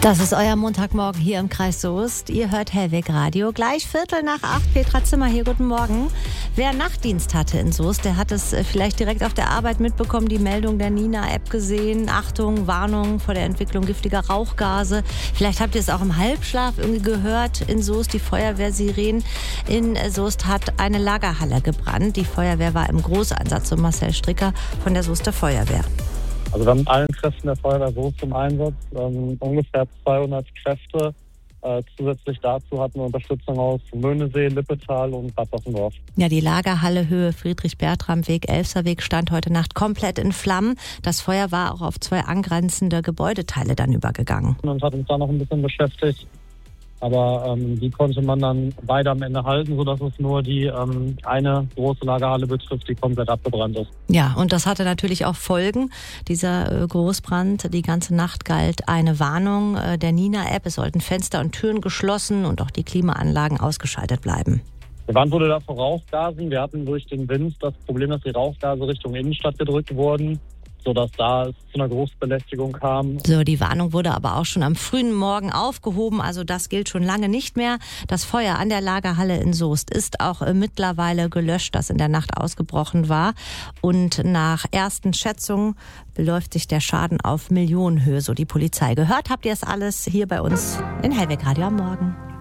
Das ist euer Montagmorgen hier im Kreis Soest. Ihr hört Hellweg Radio. Gleich 7:45. Petra Zimmer hier, guten Morgen. Wer Nachtdienst hatte in Soest, der hat es vielleicht direkt auf der Arbeit mitbekommen, die Meldung der Nina-App gesehen. Achtung, Warnung vor der Entwicklung giftiger Rauchgase. Vielleicht habt ihr es auch im Halbschlaf irgendwie gehört in Soest. Die Feuerwehrsirenen in Soest hat eine Lagerhalle gebrannt. Die Feuerwehr war im Großeinsatz. So Marcel Stricker von der Soester Feuerwehr. Also wir haben mit allen Kräften der Feuerwehr Soest im Einsatz, ungefähr 200 Kräfte. Zusätzlich dazu hatten wir Unterstützung aus Möhnesee, Lippetal und Bad Bossendorf. Ja, die Lagerhalle Höhe Friedrich-Bertram-Weg, Elsterweg stand heute Nacht komplett in Flammen. Das Feuer war auch auf 2 angrenzende Gebäudeteile dann übergegangen. Und hat uns da noch ein bisschen beschäftigt. Aber die konnte man dann beide am Ende halten, sodass es nur die eine große Lagerhalle betrifft, die komplett abgebrannt ist. Ja, und das hatte natürlich auch Folgen. Dieser Großbrand, die ganze Nacht galt eine Warnung der Nina-App. Es sollten Fenster und Türen geschlossen und auch die Klimaanlagen ausgeschaltet bleiben. Gewarnt wurde da vor Rauchgasen. Wir hatten durch den Wind das Problem, dass die Rauchgase Richtung Innenstadt gedrückt wurden, sodass da es zu einer Großbelästigung kam. So, die Warnung wurde aber auch schon am frühen Morgen aufgehoben. Also das gilt schon lange nicht mehr. Das Feuer an der Lagerhalle in Soest ist auch mittlerweile gelöscht, das in der Nacht ausgebrochen war. Und nach ersten Schätzungen beläuft sich der Schaden auf Millionenhöhe, so die Polizei. Gehört habt ihr es alles hier bei uns in Hellweg Radio am Morgen.